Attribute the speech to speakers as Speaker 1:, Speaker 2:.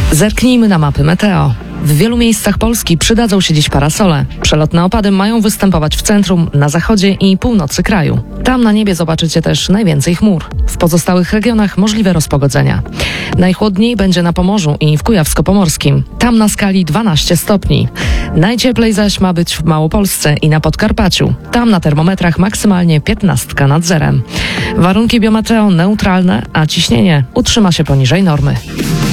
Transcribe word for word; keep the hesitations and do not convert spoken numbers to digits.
Speaker 1: Zerknijmy na mapy meteo. W wielu miejscach Polski przydadzą się dziś parasole. Przelotne opady mają występować w centrum, na zachodzie i północy kraju. Tam na niebie zobaczycie też najwięcej chmur. W pozostałych regionach możliwe rozpogodzenia. Najchłodniej będzie na Pomorzu i w Kujawsko-Pomorskim. Tam na skali dwanaście stopni. Najcieplej zaś ma być w Małopolsce i na Podkarpaciu. Tam na termometrach maksymalnie piętnastka nad zerem. Warunki biometeo neutralne, a ciśnienie utrzyma się poniżej normy.